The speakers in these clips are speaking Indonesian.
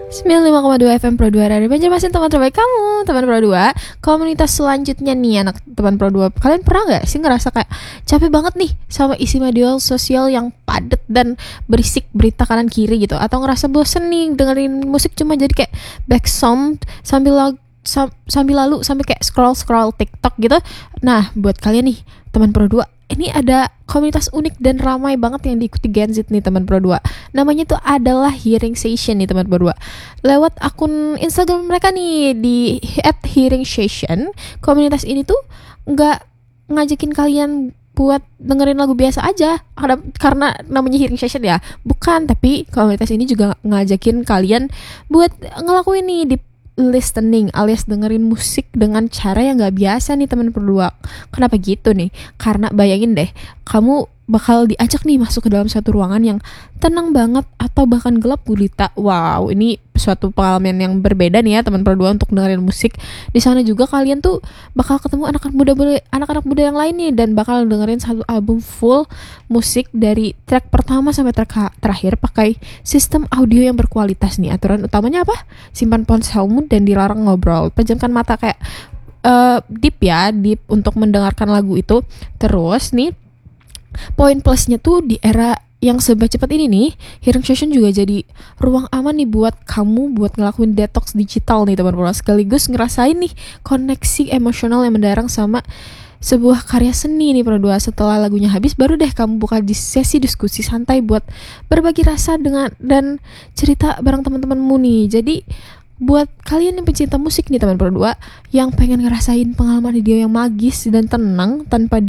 95,2 FM Pro 2 Radio Banjarmasin, teman terbaik kamu, teman Pro 2. Komunitas selanjutnya nih anak teman Pro 2. Kalian pernah gak sih ngerasa kayak capek banget nih sama isi media sosial yang padat dan berisik berita kanan kiri gitu, atau ngerasa bosen nih dengerin musik cuma jadi kayak back sound sambil lalu sampai kayak scroll TikTok gitu. Nah, buat kalian nih teman Pro 2, ini ada komunitas unik dan ramai banget yang diikuti Gen Z nih teman Pro 2. Namanya tuh adalah Hearing Session nih teman Pro 2. Lewat akun Instagram mereka nih di @hearingsession, komunitas ini tuh nggak ngajakin kalian buat dengerin lagu biasa aja karena namanya Hearing Session ya. Bukan, tapi komunitas ini juga ngajakin kalian buat ngelakuin nih di listening alias dengerin musik dengan cara yang gak biasa nih teman berdua. Kenapa gitu nih? Karena bayangin deh, kamu bakal diajak nih masuk ke dalam suatu ruangan yang tenang banget atau bahkan gelap gulita. Wow, ini suatu pengalaman yang berbeda nih ya teman berdua untuk dengerin musik. Di sana juga kalian tuh bakal ketemu anak-anak muda yang lain nih, dan bakal dengerin satu album full musik dari track pertama sampai track terakhir pakai sistem audio yang berkualitas nih. Aturan utamanya apa? Simpan ponselmu dan dilarang ngobrol. Pejamkan mata kayak deep untuk mendengarkan lagu itu. Terus nih, poin plusnya tuh di era yang serba cepat ini nih, Hearing Session juga jadi ruang aman nih buat kamu buat ngelakuin detox digital nih teman-teman, sekaligus ngerasain nih koneksi emosional yang mendarang sama sebuah karya seni nih berdua. Setelah lagunya habis, baru deh kamu buka di sesi diskusi santai buat berbagi rasa dengan dan cerita bareng teman-temanmu nih. Jadi buat kalian yang pencinta musik nih teman berdua, yang pengen ngerasain pengalaman video yang magis dan tenang tanpa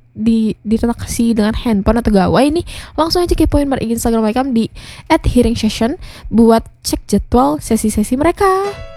dideteksi dengan handphone atau gawai nih, langsung aja kepoin Instagram mereka di @hearingsession buat cek jadwal sesi-sesi mereka.